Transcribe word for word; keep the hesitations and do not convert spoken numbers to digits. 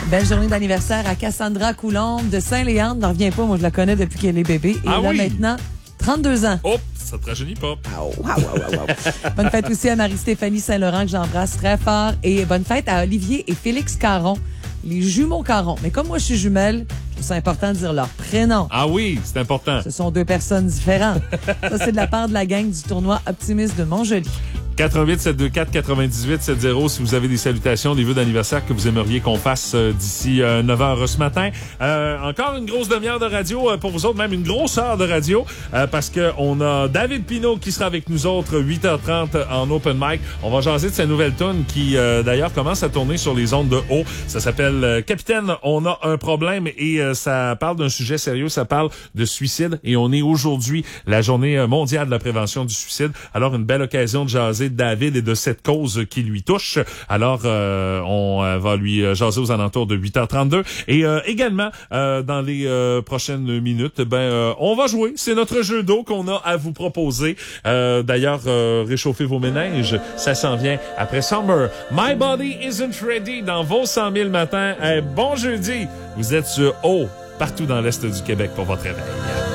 Belle journée d'anniversaire à Cassandra Coulombe de Saint-Léandre. Ne reviens pas, moi je la connais depuis qu'elle est bébé. Et ah là oui. maintenant, trente-deux ans. Oh, ça te rajeunit pas. Oh, wow, wow, wow, wow. Bonne fête aussi à Marie-Stéphanie Saint-Laurent que j'embrasse très fort. Et bonne fête à Olivier et Félix Caron, les jumeaux Caron. Mais comme moi je suis jumelle, je trouve ça important de dire leur prénom. Ah oui, c'est important. Ce sont deux personnes différentes. Ça, c'est de la part de la gang du tournoi Optimiste de Montjoly. quatre un huit sept deux quatre quatre-vingt-dix-huit soixante si vous avez des salutations, des vœux d'anniversaire que vous aimeriez qu'on fasse euh, d'ici euh, neuf heures ce matin. Euh, encore une grosse demi-heure de radio euh, pour vous autres, même une grosse heure de radio euh, parce que on a David Pinault qui sera avec nous autres huit heures trente en open mic. On va jaser de sa nouvelle tune qui euh, d'ailleurs commence à tourner sur les ondes de haut. Ça s'appelle euh, Capitaine, on a un problème et euh, ça parle d'un sujet sérieux, ça parle de suicide et on est aujourd'hui la journée mondiale de la prévention du suicide. Alors une belle occasion de jaser de David et de cette cause qui lui touche. Alors, euh, on euh, va lui jaser aux alentours de huit heures trente-deux. Et euh, également, euh, dans les euh, prochaines minutes, ben, euh, on va jouer. C'est notre jeu d'eau qu'on a à vous proposer. Euh, d'ailleurs, euh, réchauffez vos méninges. Ça s'en vient après Summer. My Body Isn't Ready dans vos cent mille matins. Hey, bon jeudi. Vous êtes sur haut, partout dans l'Est du Québec pour votre réveil.